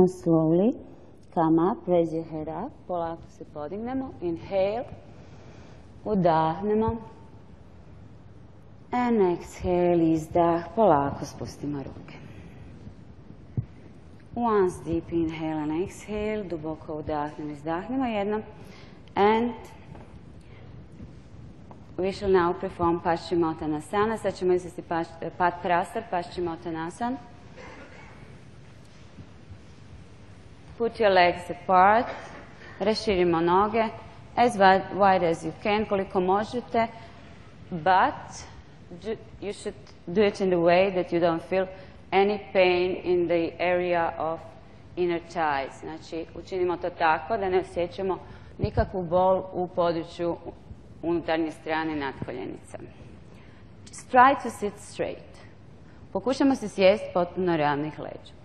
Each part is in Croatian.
Now slowly come up, raise your head up, polako se podignemo, inhale, udahnemo, and exhale, izdah, polako spustimo ruke. Once deep inhale and exhale, duboko udahnemo, izdahnemo jednom, and we shall now perform Paschimottanasana. Sad ćemo izvesti Padprasar, Paschimottanasana. Put your legs apart, raširimo noge as wide as you can, koliko možete, but you should do it in the way that you don't feel any pain in the area of inner thighs. Znači, učinimo to tako da ne osjećamo nikakvu bol u području unutarnje strane natkoljenica. Try to sit straight. Pokušamo se sjesti potpuno ravnih leđa.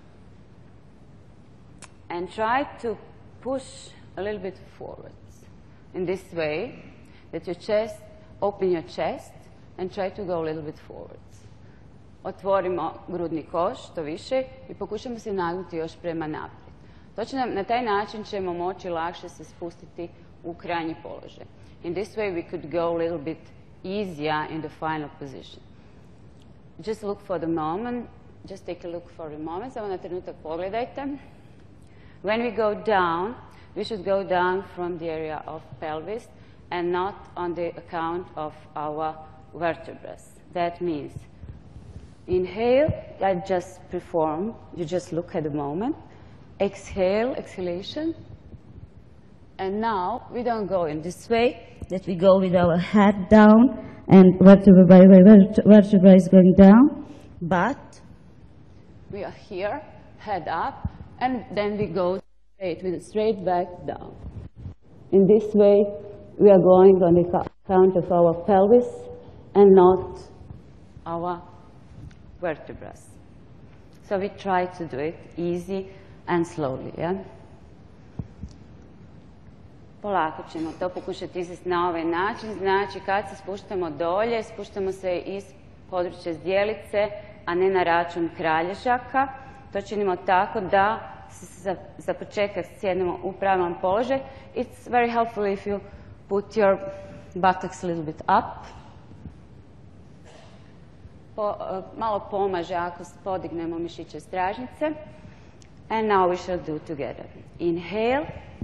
And try to push a little bit forwards. In this way, that your chest, open your chest and try to go a little bit forwards. Otvorimo grudni koš što više i pokušamo se nagnuti još prema naprijed. Točno na taj način ćemo moći lakše se spustiti u krajnji položaj. In this way we could go a little bit easier in the final position. Just look for the moment, just take a look for a moment, samo na trenutak pogledajte. When we go down, we should go down from the area of pelvis and not on the account of our vertebrae. That means inhale, I just perform, you just look at the moment. Exhale, exhalation. And now we don't go in this way, that we go with our head down and vertebra is going down, but we are here, head up, and then we go straight with a straight back down. In this way, we are going on the account of our pelvis and not our vertebrae. So we try to do it easy and slowly, yeah? Polako ćemo to pokušati izvesti na ovaj način. Znači, kad se spuštamo dolje, spuštamo se iz područja zdjelice, a ne na račun kralježaka. To činimo tako da se za početak sjednemo u pravilan položaj. It's very helpful if you put your buttocks a little bit up. Malo pomaže ako podignemo mišiće stražnice. And now we shall do together. Inhale.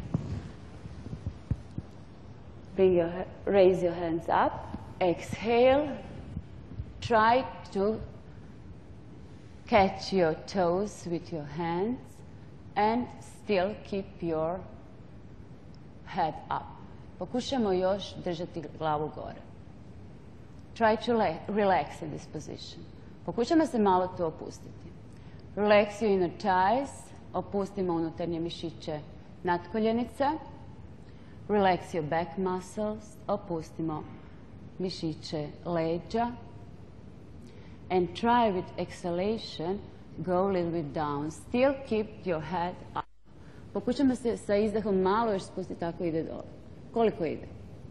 Raise your hands up. Exhale. Try to catch your toes with your hands and still keep your head up. Pokušamo još držati glavu gore. Try to relax in this position. Pokušamo se malo tu opustiti. Relax your inner thighs. Opustimo unutarnje mišiće natkoljenica. Relax your back muscles. Opustimo mišiće leđa. And try with exhalation, go a little bit down. Still keep your head up. Pokušamo se sa izdahom malo još spustiti, tako ide dole. Koliko ide?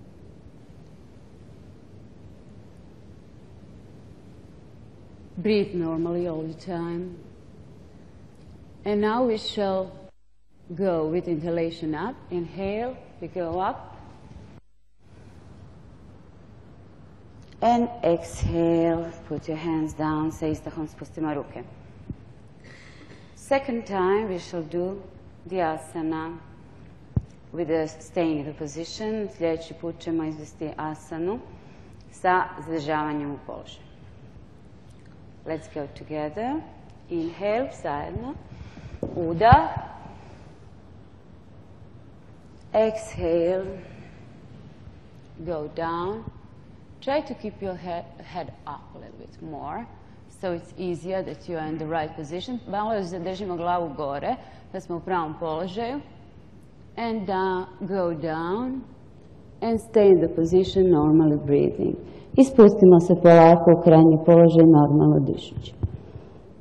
Breathe normally all the time. And now we shall go with inhalation up. Inhale, we go up. And exhale, put your hands down, sa izdahom spustimo ruke. Second time we shall do the asana with the staying in the position. Sljedeći put ćemo izvesti asanu sa zadržavanjem u položaju. Let's go together. Inhale, zajedno. Udah. Exhale. Go down. Try to keep your head up a little bit more, so it's easier that you are in the right position. Malo još zadržimo glavu gore, da smo u pravom položaju. And go down and stay in the position normally breathing. I spustimo se polako u krajnji položaj normalno dišući.